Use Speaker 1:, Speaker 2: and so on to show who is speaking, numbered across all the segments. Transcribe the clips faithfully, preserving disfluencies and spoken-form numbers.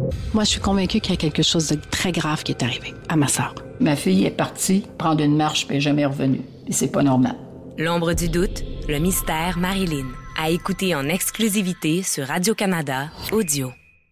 Speaker 1: Moi, je suis convaincue qu'il y a quelque chose de très grave qui est arrivé à ma sœur.
Speaker 2: Ma fille est partie prendre une marche puis elle est jamais revenue. Et c'est pas normal.
Speaker 3: L'ombre du doute, le mystère Marilyn. À écouter en exclusivité sur Radio-Canada Audio.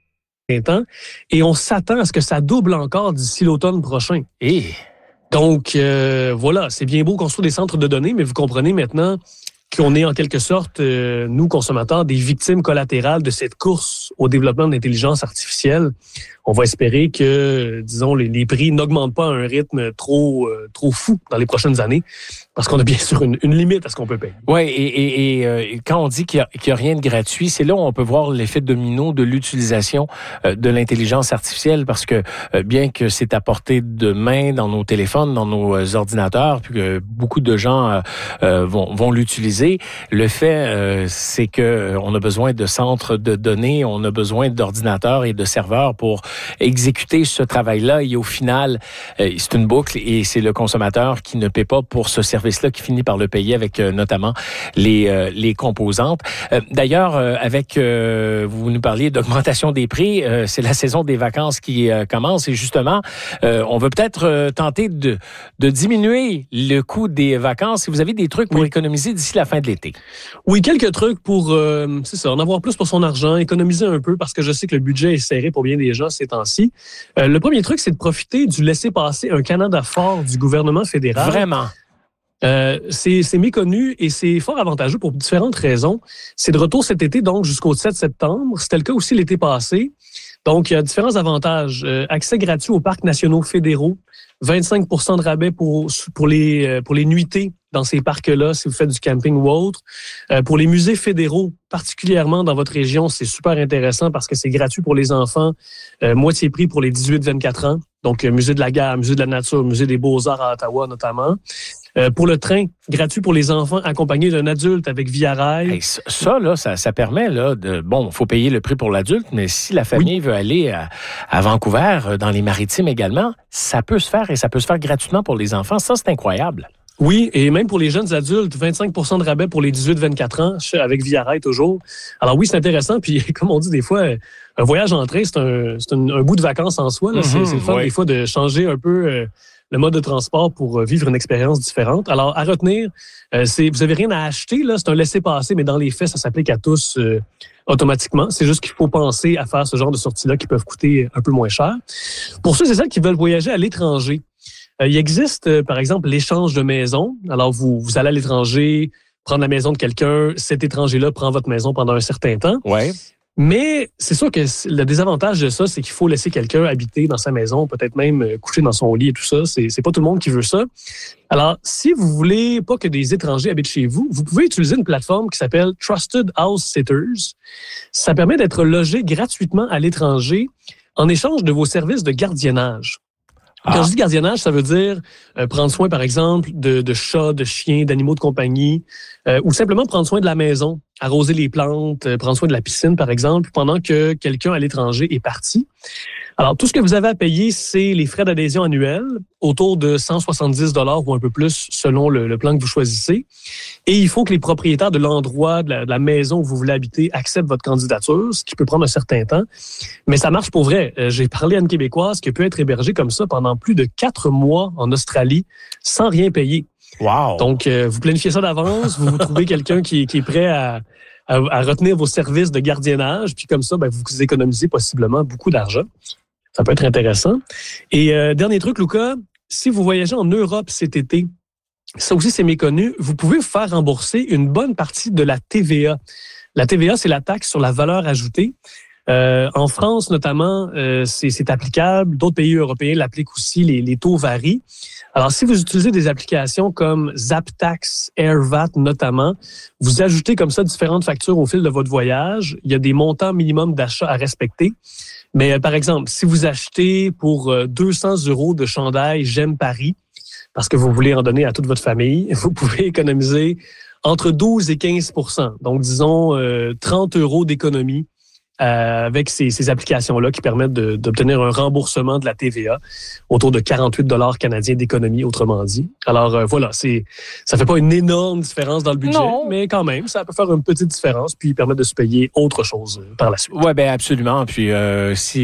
Speaker 4: Et on s'attend à ce que ça double encore d'ici l'automne prochain.
Speaker 5: Et
Speaker 4: donc, euh, voilà, c'est bien beau construire des centres de données, mais vous comprenez maintenant qu'on est en quelque sorte, euh, nous, consommateurs, des victimes collatérales de cette course au développement de l'intelligence artificielle. On va espérer que, disons, les, les prix n'augmentent pas à un rythme trop, euh, trop fou dans les prochaines années, parce qu'on a bien sûr une, une limite à ce qu'on peut payer.
Speaker 5: Oui, et, et, et euh, quand on dit qu'il n'y a, a rien de gratuit, c'est là où on peut voir l'effet domino de l'utilisation euh, de l'intelligence artificielle, parce que euh, bien que c'est à portée de main dans nos téléphones, dans nos euh, ordinateurs, puis que beaucoup de gens euh, euh, vont, vont l'utiliser, le fait, euh, c'est que euh, on a besoin de centres de données, on a besoin d'ordinateurs et de serveurs pour exécuter ce travail-là, et au final, euh, c'est une boucle, et c'est le consommateur qui ne paie pas pour ce service-là qui finit par le payer avec euh, notamment les euh, les composantes. Euh, d'ailleurs, euh, avec euh, vous nous parliez d'augmentation des prix, euh, c'est la saison des vacances qui euh, commence, et justement, euh, on veut peut-être euh, tenter de de diminuer le coût des vacances. Si vous avez des trucs pour oui. économiser d'ici la fin de l'été.
Speaker 4: Oui, quelques trucs pour, euh, c'est ça, en avoir plus pour son argent, économiser un peu, parce que je sais que le budget est serré pour bien des gens ces temps-ci. Euh, le premier truc, c'est de profiter du laisser-passer un Canada fort du gouvernement fédéral.
Speaker 5: Vraiment.
Speaker 4: Euh, c'est, c'est méconnu et c'est fort avantageux pour différentes raisons. C'est de retour cet été, donc jusqu'au sept septembre. C'était le cas aussi l'été passé. Donc, il y a différents avantages. Euh, accès gratuit aux parcs nationaux fédéraux, vingt-cinq pour cent de rabais pour, pour, les, pour les nuitées dans ces parcs-là, si vous faites du camping ou autre. Euh, pour les musées fédéraux, particulièrement dans votre région, c'est super intéressant parce que c'est gratuit pour les enfants, euh, moitié prix pour les dix-huit vingt-quatre ans. Donc, euh, musée de la guerre, musée de la nature, musée des beaux-arts à Ottawa notamment. Euh, pour le train, gratuit pour les enfants accompagnés d'un adulte avec Via Rail.
Speaker 5: Hey, ça, là, ça, ça permet, là, de, bon, il faut payer le prix pour l'adulte, mais si la famille oui. veut aller à, à Vancouver, dans les Maritimes également, ça peut se faire et ça peut se faire gratuitement pour les enfants. Ça, c'est incroyable.
Speaker 4: Oui, et même pour les jeunes adultes, vingt-cinq pour cent de rabais pour les dix-huit vingt-quatre ans, avec Via Rail toujours. Alors oui, c'est intéressant. Puis, comme on dit des fois, un voyage en train, c'est un, c'est un, un bout de vacances en soi. Là. Mm-hmm, c'est, c'est le fun oui. des fois de changer un peu euh, le mode de transport pour vivre une expérience différente. Alors, à retenir, euh, c'est, vous avez rien à acheter, là, c'est un laisser-passer, mais dans les faits, ça s'applique à tous euh, automatiquement. C'est juste qu'il faut penser à faire ce genre de sorties-là qui peuvent coûter un peu moins cher. Pour ceux et celles qui veulent voyager à l'étranger, euh, il existe, euh, par exemple, l'échange de maison. Alors, vous, vous allez à l'étranger, prendre la maison de quelqu'un, cet étranger-là prend votre maison pendant un certain temps.
Speaker 5: Ouais.
Speaker 4: Mais c'est sûr que le désavantage de ça, c'est qu'il faut laisser quelqu'un habiter dans sa maison, peut-être même coucher dans son lit et tout ça. C'est, c'est pas tout le monde qui veut ça. Alors, si vous voulez pas que des étrangers habitent chez vous, vous pouvez utiliser une plateforme qui s'appelle Trusted House Sitters. Ça permet d'être logé gratuitement à l'étranger en échange de vos services de gardiennage. Quand ah. je dis gardiennage, ça veut dire euh, prendre soin, par exemple, de, de chats, de chiens, d'animaux de compagnie, euh, ou simplement prendre soin de la maison, arroser les plantes, euh, prendre soin de la piscine, par exemple, pendant que quelqu'un à l'étranger est parti. Alors, tout ce que vous avez à payer, c'est les frais d'adhésion annuels, autour de cent soixante-dix dollars ou un peu plus selon le, le plan que vous choisissez. Et il faut que les propriétaires de l'endroit, de la, de la maison où vous voulez habiter, acceptent votre candidature, ce qui peut prendre un certain temps. Mais ça marche pour vrai. Euh, j'ai parlé à une Québécoise qui peut être hébergée comme ça pendant plus de quatre mois en Australie sans rien payer.
Speaker 5: Wow!
Speaker 4: Donc, euh, vous planifiez ça d'avance, vous, vous trouvez quelqu'un qui, qui est prêt à, à, à retenir vos services de gardiennage, puis comme ça, ben, vous économisez possiblement beaucoup d'argent. Ça peut être intéressant. Et euh, dernier truc, Luca, si vous voyagez en Europe cet été, ça aussi c'est méconnu, vous pouvez vous faire rembourser une bonne partie de la T V A. La T V A, c'est la taxe sur la valeur ajoutée. Euh, en France, notamment, euh, c'est, c'est applicable. D'autres pays européens l'appliquent aussi. Les, les taux varient. Alors, si vous utilisez des applications comme ZapTax, AirVat notamment, vous ajoutez comme ça différentes factures au fil de votre voyage. Il y a des montants minimums d'achat à respecter. Mais euh, par exemple, si vous achetez pour euh, deux cents euros de chandail J'aime Paris, parce que vous voulez en donner à toute votre famille, vous pouvez économiser entre douze et quinze pour cent. Donc, disons euh, trente euros d'économie euh, avec ces, ces applications-là qui permettent de, d'obtenir un remboursement de la T V A autour de quarante-huit dollars canadiens d'économie, autrement dit. Alors euh, voilà, c'est ça fait pas une énorme différence dans le budget, non. Mais quand même, ça peut faire une petite différence puis permettre de se payer autre chose par la suite.
Speaker 5: Ouais, ben absolument. Puis euh, si